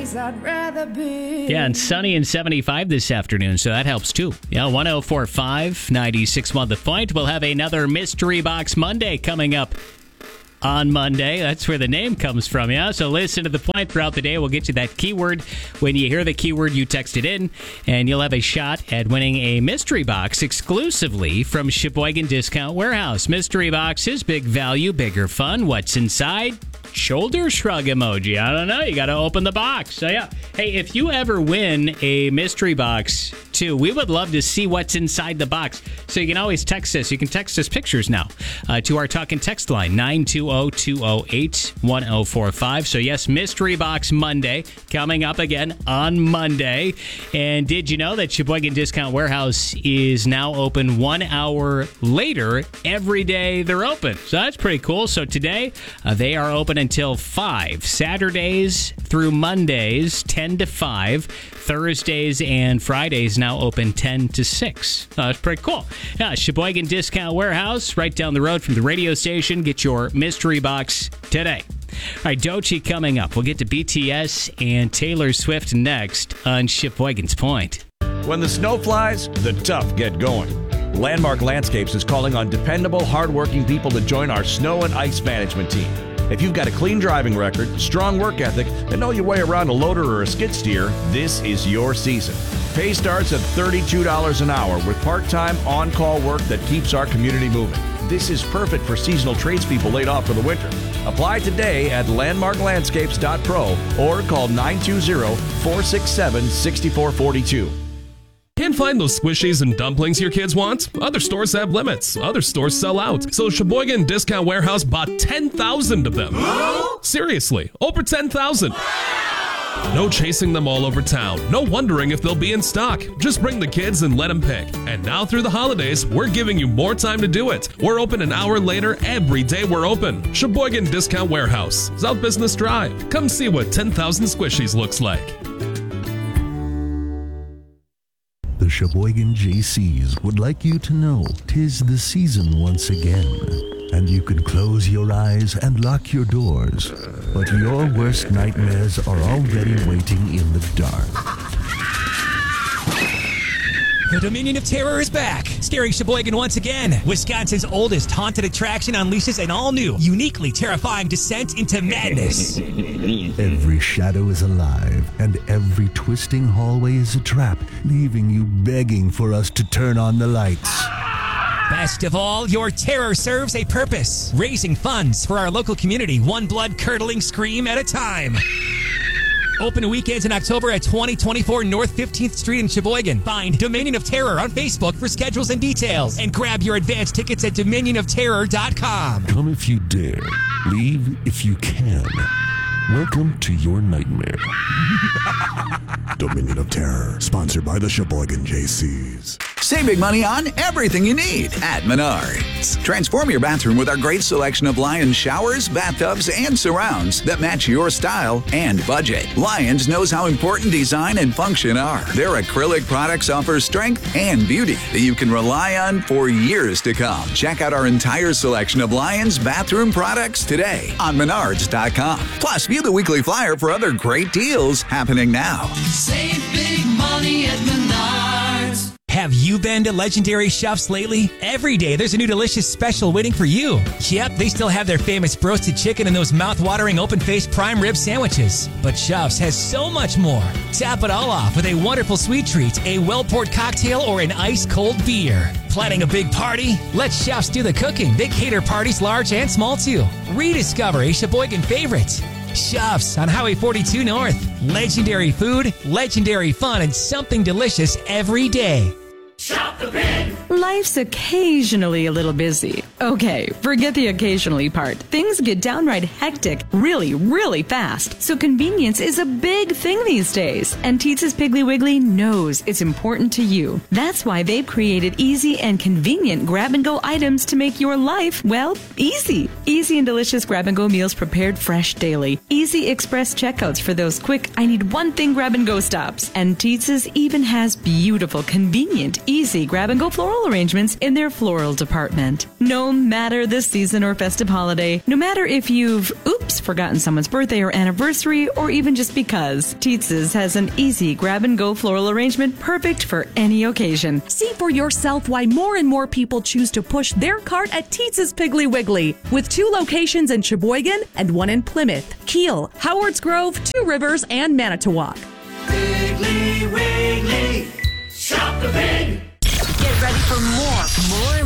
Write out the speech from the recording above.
place I'd rather be. Yeah, and sunny and 75 this afternoon, so that helps too. Yeah, 104.5, 96.1 The Point. We'll have another Mystery Box Monday coming up on Monday. That's where the name comes from, yeah? So listen to The Point throughout the day. We'll get you that keyword. When you hear the keyword, you text it in, and you'll have a shot at winning a mystery box exclusively from Sheboygan Discount Warehouse. Mystery boxes, big value, bigger fun. What's inside? Shoulder shrug emoji. I don't know. You got to open the box. So, yeah. Hey, if you ever win a mystery box, too, we would love to see what's inside the box. So you can always text us. You can text us pictures now to our talk and text line, 920-208-1045. So, yes, Mystery Box Monday coming up again on Monday. And did you know that Sheboygan Discount Warehouse is now open 1 hour later every day they're open? So that's pretty cool. So today, they are open until 5. Saturdays through Mondays, 10 to 5. Thursdays and Fridays now open 10 to 6. That's pretty cool. Yeah, Sheboygan Discount Warehouse, right down the road from the radio station. Get your mystery box today. All right, Doechii coming up. We'll get to BTS and Taylor Swift next on Sheboygan's Point. When the snow flies, the tough get going. Landmark Landscapes is calling on dependable, hardworking people to join our snow and ice management team. If you've got a clean driving record, strong work ethic, and know your way around a loader or a skid steer, this is your season. Pay starts at $32 an hour with part-time on-call work that keeps our community moving. This is perfect for seasonal tradespeople laid off for the winter. Apply today at landmarklandscapes.pro or call 920-467-6442. Can't find those squishies and dumplings your kids want? Other stores have limits. Other stores sell out. So Sheboygan Discount Warehouse bought 10,000 of them. Seriously, over 10,000. No chasing them all over town. No wondering if they'll be in stock. Just bring the kids and let them pick. And now through the holidays, we're giving you more time to do it. We're open an hour later every day we're open. Sheboygan Discount Warehouse, South Business Drive. Come see what 10,000 squishies looks like. The Sheboygan JCs would like you to know 'tis the season once again, and you can close your eyes and lock your doors, but your worst nightmares are already waiting in the dark. The Dominion of Terror is back, scaring Sheboygan once again. Wisconsin's oldest haunted attraction unleashes an all-new, uniquely terrifying descent into madness. Every shadow is alive, and every twisting hallway is a trap, leaving you begging for us to turn on the lights. Best of all, your terror serves a purpose, raising funds for our local community, one blood-curdling scream at a time. Open weekends in October at 2024 North 15th Street in Sheboygan. Find Dominion of Terror on Facebook for schedules and details. And grab your advance tickets at dominionofterror.com. Come if you dare. Leave if you can. Welcome to your nightmare. Dominion of Terror, sponsored by the Sheboygan JCs. Saving money on everything you need at Menards. Transform your bathroom with our great selection of Lions showers, bathtubs, and surrounds that match your style and budget. Lions knows how important design and function are. Their acrylic products offer strength and beauty that you can rely on for years to come. Check out our entire selection of Lions bathroom products today on Menards.com. Plus, view the weekly flyer for other great deals happening now. Save big money at Menards. Have you been to Legendary Chefs lately? Every day there's a new delicious special waiting for you. Yep, they still have their famous roasted chicken and those mouth-watering open-faced prime rib sandwiches. But Chefs has so much more. Tap it all off with a wonderful sweet treat, a well-poured cocktail, or an ice-cold beer. Planning a big party? Let Chefs do the cooking. They cater parties large and small too. Rediscover a Sheboygan favorite. Chefs on Highway 42 North. Legendary food, legendary fun, and something delicious every day. Shop the bin. Life's occasionally a little busy. Okay, forget the occasionally part. Things get downright hectic really, really fast. So convenience is a big thing these days. And Teetz's Piggly Wiggly knows it's important to you. That's why they've created easy and convenient grab-and-go items to make your life, well, easy. Easy and delicious grab-and-go meals prepared fresh daily. Easy express checkouts for those quick, I need one thing grab-and-go stops. And Teetz's even has beautiful, convenient, easy grab-and-go floral arrangements in their floral department. No matter the season or festive holiday, no matter if you've, forgotten someone's birthday or anniversary, or even just because, Tietz's has an easy grab-and-go floral arrangement perfect for any occasion. See for yourself why more and more people choose to push their cart at Tietz's Piggly Wiggly, with 2 locations in Sheboygan and 1 in Plymouth, Kiel, Howards Grove, 2 Rivers, and Manitowoc. Piggly Wiggly, shop the pig. Get ready for more